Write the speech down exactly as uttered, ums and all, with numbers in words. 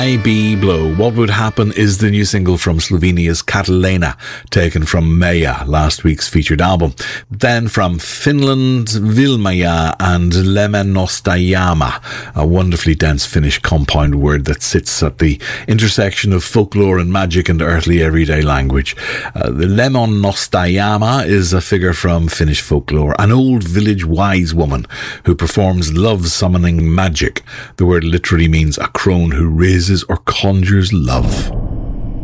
I B Blow. What Would Happen is the new single from Slovenia's Catalina, taken from Meja, last week's featured album. Then from Finland, Vilmaja and Lemenostajama, a wonderfully dense Finnish compound word that sits at the intersection of folklore and magic and earthly everyday language. Uh, the Lemenostajama is a figure from Finnish folklore, an old village wise woman who performs love-summoning magic. The word literally means a crone who raises or conjures love.